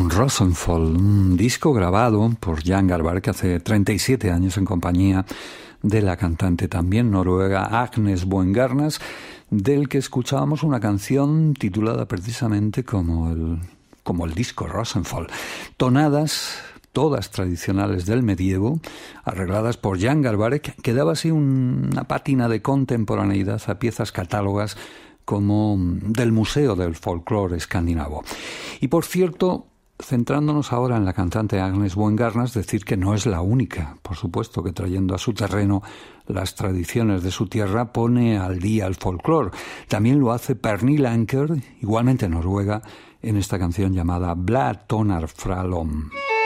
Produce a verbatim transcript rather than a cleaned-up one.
Rosenfold, un disco grabado por Jan Garbarek hace treinta y siete años en compañía de la cantante también noruega Agnes Boengarnas, del que escuchábamos una canción titulada precisamente como el, como el disco Rosenfold. Tonadas, todas tradicionales del medievo, arregladas por Jan Garbarek, que daba así una pátina de contemporaneidad a piezas catálogas como del Museo del Folclore Escandinavo. Y por cierto, centrándonos ahora en la cantante Agnes Boengarnas, decir que no es la única, por supuesto, que trayendo a su terreno las tradiciones de su tierra pone al día el folclore. También lo hace Pernille Anker, igualmente noruega, en esta canción llamada Bla Tonar Fralom.